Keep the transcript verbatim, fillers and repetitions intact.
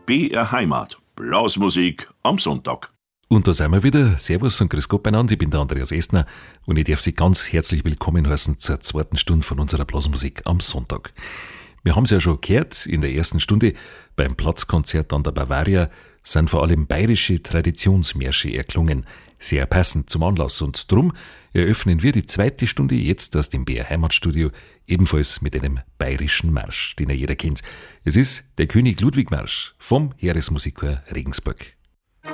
B R Heimat. Blasmusik am Sonntag. Und da sind wir wieder. Servus und grüß Gott beieinander. Ich bin der Andreas Estner und ich darf Sie ganz herzlich willkommen heißen zur zweiten Stunde von unserer Blasmusik am Sonntag. Wir haben es ja schon gehört, in der ersten Stunde beim Platzkonzert an der Bavaria sind vor allem bayerische Traditionsmärsche erklungen. Sehr passend zum Anlass und drum eröffnen wir die zweite Stunde jetzt aus dem B R Heimatstudio ebenfalls mit einem bayerischen Marsch, den ja jeder kennt. Es ist der König Ludwig Marsch vom Heeresmusikchor Regensburg.